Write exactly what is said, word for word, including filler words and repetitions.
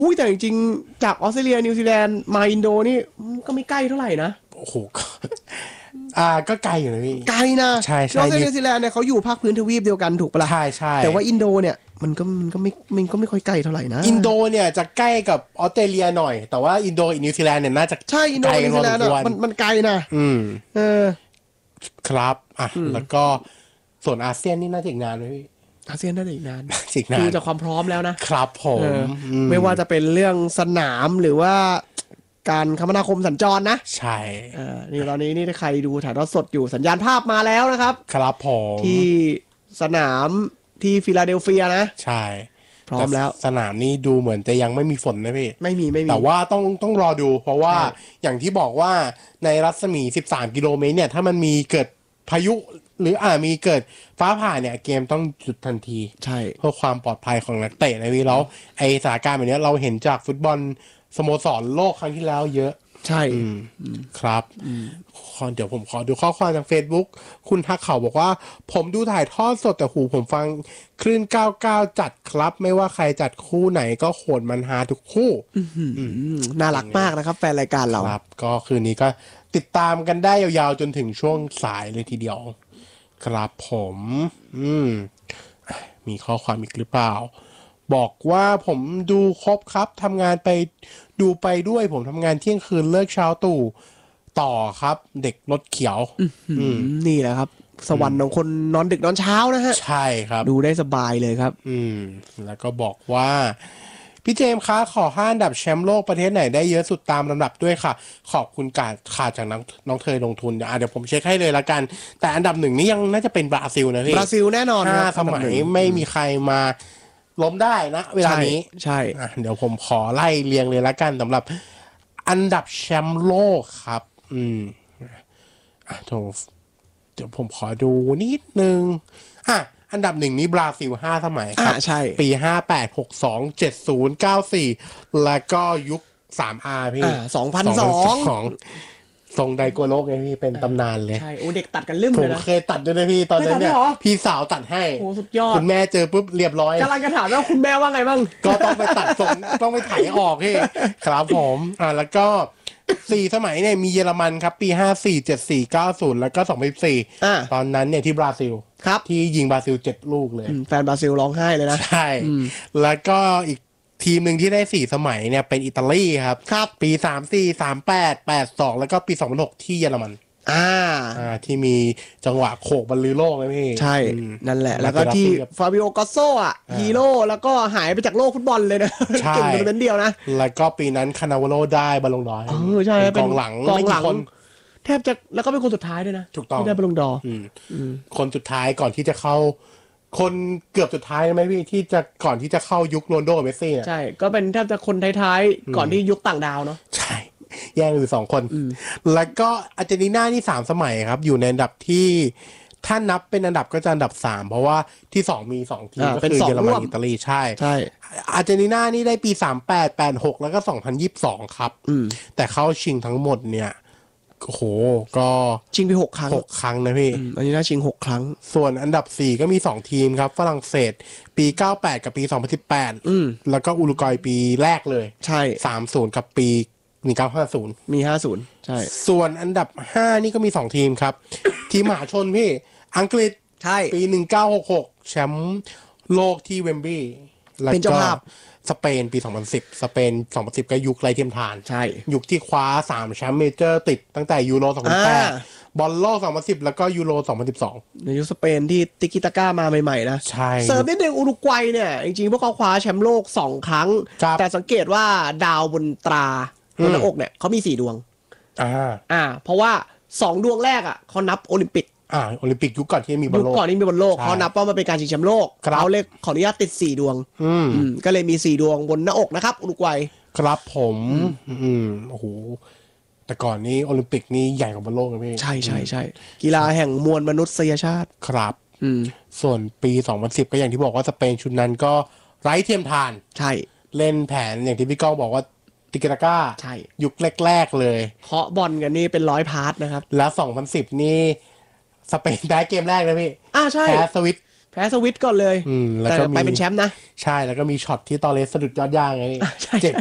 อุ้ยแต่จริงๆจากออสเตรเลียนิวซีแลนด์มาอินโดนี่ก็ไม่ใกล้เท่าไหร่นะโอ้โหอ่าก็ไกลอยู่นะพี่ไกลนะใช่ใช่ออสเตรเลียนิวซีแลนด์เนี่ยเขาอยู่ภาคพื้นทวีปเดียวกันถูกปะล่ะใช่ใช่แต่ว่าอินโดเนี่ยมันก็มันก็ไม่มันก็ไม่ค่อยไกลเท่าไหร่นะอินโดเนี่ยจะใกล้กับออสเตรเลียหน่อยแต่ว่าอินโดกับนิวซีแลนด์เนี่ยน่าจะใช่อินโดนิวซีแลนด์มันมันไกลนะอืมเออครับอ่ะแล้วก็ส่วนอาเซียนนี่น่าจะอีกนานเลยพี่อาเซียนน่าจะอีกนานอีกนานดูจากความพร้อมแล้วนะครับผมไม่ว่าจะเป็นเรื่องสนามหรือว่าการคมนาคมสัญจรนะใช่อ่านี่ตอนนี้นี่ถ้าใครดูถ่ายทอดสดอยู่สัญญาณภาพมาแล้วนะครับครับผมที่สนามที่ฟิลาเดลเฟียนะใช่พร้อมแล้วสนามนี้ดูเหมือนจะยังไม่มีฝนนะพี่ไม่มีไม่มีแต่ว่าต้องต้องรอดูเพราะว่าอย่างที่บอกว่าในรัศมีสิบสามกิโลเมตรเนี่ยถ้ามันมีเกิดพายุหรืออ่ามีเกิดฟ้าผ่าเนี่ยเกมต้องหยุดทันทีใช่เพื่อความปลอดภัยของนักเตะนะพี่แล้วไอสถานการณ์แบบนี้เราเห็นจากฟุตบอลสโมสรโลกครั้งที่แล้วเยอะใช่ครับเดี๋ยวผมขอดูข้อความจาก Facebook คุณทักเขาบอกว่าผมดูถ่ายทอดสดแต่หูผมฟังคลื่นเก้าสิบเก้าจัดครับไม่ว่าใครจัดคู่ไหนก็โหดมันฮาทุกคู่น่ารักมากนะครับแฟนรายการเราครับก็คืนนี้ก็ติดตามกันได้ยาวๆจนถึงช่วงสายเลยทีเดียวครับผมอืมมีข้อความอีกหรือเปล่าบอกว่าผมดูครบครับทำงานไปดูไปด้วยผมทำงานเที่ยงคืนเลิกเช้าตู่ต่อครับเด็กรถเขียวนี่แหละครับสวรรค์ของคนนอนดึกนอนเช้านะฮะใช่ครับดูได้สบายเลยครับอืมแล้วก็บอกว่าพี่เจมส์คะขอห้าอันดับแชมป์โลกประเทศไหนได้เยอะสุดตามลำดับด้วยค่ะขอบคุณการขาดจากน้องน้องเธอลงทุนเดี๋ยวเดี๋ยวผมเช็คให้เลยละกันแต่อันดับหนึ่งนี่ยังน่าจะเป็นบราซิลนะพี่บราซิลแน่นอนห้าสมัยไม่มีใครมาล้มได้นะเวลานี้ใช่เดี๋ยวผมขอไล่เรียงเลยละกันสำหรับอันดับแชมป์โลกครับอืมอ่ะเดี๋ยวผมขอดูนิดนึงอ่ะอันดับหนึ่งนี้บราซิลห้าสมัยครับใช่ปีห้าแปด หกสอง เจ็ดศูนย์ เก้าสี่แล้วก็ยุค สามอาร์ พี่อ่าสองพันสองทรงไดโกโลกไงพี่เป็นตำนานเลยใช่โอ้เด็กตัดกันลืมเลยนะผมเคยตัดด้วยนะพี่ตอนนั้นเนี่ยพี่สาวตัดให้โอ้สุดยอดคุณแม่เจอปุ๊บเรียบร้อยกำลังจะถามว่าคุณแม่ว่าไงบ้างก็ต้องไปตัดทรงต้องไปไถออกพี่ครับผมอ่าแล้วก็สี่สมัยเนี่ยมีเยอรมันครับปีห้าสี่ เจ็ดสี่ เก้าศูนย์แล้วก็สองพันสิบสี่อ่าตอนนั้นเนี่ยที่บราซิลครับที่ยิงบราซิลเจ็ดลูกเลยแฟนบราซิลร้องไห้เลยนะใช่แล้วก็อีกทีมหนึ่งที่ได้สี่สมัยเนี่ยเป็นอิตาลีครับครับปีสามสี่ สามแปด แปดสองแล้วก็ปีสองพันหกที่เยอรมันอ่าอ่าที่มีจังหวะโขกบรรลือโลกเลยพี่ใช่นั่นแหละแล้วก็ที่ฟาบิโอกอสโซอ่ะฮีโร่แล้วก็หายไปจากโลกฟุตบอลเลยนะเก่งเป็นเดียวนะแล้วก็ปีนั้นคานาวาโลได้บอลลงดอร์เออใช่กองหลังกองหลังแทบจะแล้วก็เป็นคนสุดท้ายด้วยนะถูกต้องที่ได้บอลลงดอร์คนสุดท้ายก่อนที่จะเข้าคนเกือบสุดท้ายไหมพี่ที่จะก่อนที่จะเข้ายุคโรนัลโดเมสซี่ใช่ก็เป็นแทบจะคนท้ายๆก่อนที่ยุคต่างดาวเนาะใช่แย่งอยู่สองคนแล้วก็อาร์เจนตินานี่สามสมัยครับอยู่ในอันดับที่ถ้านับเป็นอันดับก็จะอันดับสามเพราะว่าที่สองมีสองทีมก็คือเยอรมันอิตาลีใช่ใช่อาร์เจนตินานี่ได้ปีสามแปด แปดหกแล้วก็สองพันยี่สิบสองครับแต่เข้าชิงทั้งหมดเนี่ยโอ้โหก็ชิงไปหกครั้งหกครั้งนะพี่อันนี้น่าชิงหกครั้งส่วนอันดับสี่ก็มีสองทีมครับฝรั่งเศสปีเก้าแปดกับปีสองพันสิบแปดอืมแล้วก็อุรุกวัยปีแรกเลยใช่สามสิบกับปีหนึ่งเก้าห้าศูนย์มีห้าสิบใช่ส่วนอันดับห้านี่ก็มีสองทีมครับ ทีมมหาชนพี่อังกฤษใช่ปีหนึ่งเก้าหกหกแชมป์โลกที่เวมบลีย์เป็นเจ้าภาพสเปนปีสองพันสิบสเปนสองพันสิบก็ยุคไร้เทียมทานใช่ยุคที่คว้าสามแชมป์เมเจอร์ติดตั้งแต่ยูโรสองพันแปดบอลโลกสองพันสิบแล้วก็ยูโรสองพันสิบสองในยุคสเปนที่ติกิตาก้ามาใหม่ๆนะใช่เสริมนิดนึงอุรุกวัยเนี่ยจริงๆพวกเขาคว้าแชมป์โลกสองครั้งแต่สังเกตว่าดาวบนตราบนหน้าอกเนี่ยเขามีสี่ดวงอ่าอ่าเพราะว่าสองดวงแรกอ่ะเขานับโอลิมปิกอ่าโอลิมปิกยุคก่อนที่มีบอลโลกยุคก่อนที่มีบอลโลกเขานับว่ามันเป็นการชิงแชมป์โลกเขาเลยขออนุญาตติดสี่ดวงอืมก็เลยมีสี่ดวงบนหน้าอกนะครับอุรุกวัยครับผมอืมโอ้โหแต่ก่อนนี้โอลิมปิกนี่ใหญ่กว่าบอลโลกเลยพี่ใช่ใช่ใช่กีฬาแห่งมวลมนุษยชาติครับส่วนปีสองพันสิบก็อย่างที่บอกว่าสเปนชุดนั้นก็ไร้เทียมทานใช่เล่นแผนอย่างที่พี่ก้องบอกว่าติกิตาก้าใช่ยุคแรกๆเลยเคาะบอลกันนี่เป็นร้อยพาร์ทนะครับแล้วสองพันสิบนี่สเปนได้เกมแรกเลยพี่อ่าใช่แพ้สวิตแพ้สวิตก่อนเลยอืมแล้วแต่ก็ไปมีเป็นแชมป์นะใช่แล้วก็มีช็อตที่ตอเรสสะดุดยอดย่างไงใช่เจ็บ